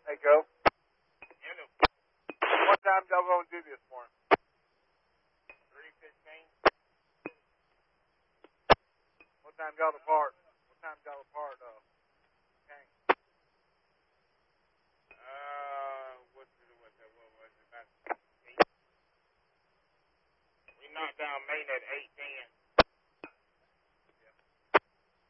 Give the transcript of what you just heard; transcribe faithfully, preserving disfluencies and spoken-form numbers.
Hey, go. Hello. What time y'all gonna do this morning? three fifteen. What time y'all depart? What time y'all depart? Uh, okay. Uh, what's it, what's it, what was it, about eight? We knocked down main at eight ten.